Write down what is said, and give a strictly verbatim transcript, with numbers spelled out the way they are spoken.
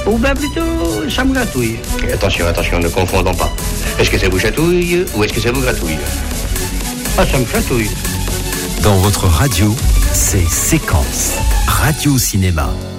Ou bien plutôt, ça me gratouille. Et attention, attention, ne confondons pas. Est-ce que ça vous chatouille ou est-ce que ça vous gratouille? Ah, ça me chatouille. Dans votre radio, c'est Séquence, Radio Cinéma.